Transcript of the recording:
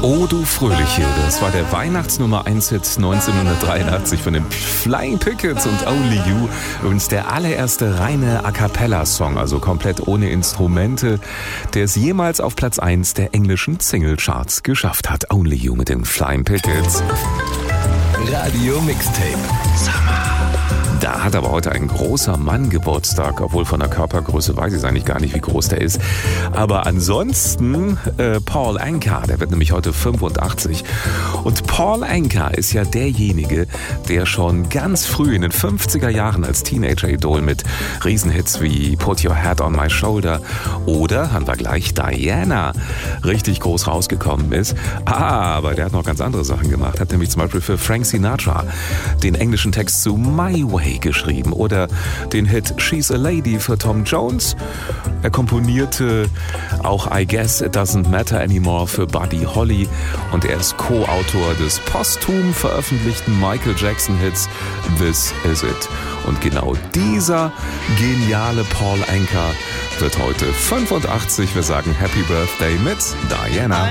Oh du Fröhliche, das war der Weihnachtsnummer 1-Hit 1983 von den Flying Pickets und Only You. Übrigens der allererste reine A-Cappella-Song, also komplett ohne Instrumente, der es jemals auf Platz 1 der englischen Singlecharts geschafft hat. Only You mit den Flying Pickets. Radio Mixtape. Da hat aber heute ein großer Mann Geburtstag, obwohl von der Körpergröße weiß ich eigentlich gar nicht, wie groß der ist. Aber ansonsten Paul Anka, der wird nämlich heute 85. Und Paul Anka ist ja derjenige, der schon ganz früh in den 50er Jahren als Teenager-Idol mit Riesenhits wie Put Your Head on My Shoulder oder, haben wir gleich, Diana richtig groß rausgekommen ist. Aber der hat noch ganz andere Sachen gemacht. Hat nämlich zum Beispiel für Frank Sinatra den englischen Text zu My Way geschrieben oder den Hit She's a Lady für Tom Jones. Er komponierte auch I Guess It Doesn't Matter Anymore für Buddy Holly und er ist Co-Autor des posthum veröffentlichten Michael Jackson Hits This Is It. Und genau dieser geniale Paul Anka wird heute 85. Wir sagen Happy Birthday mit Diana.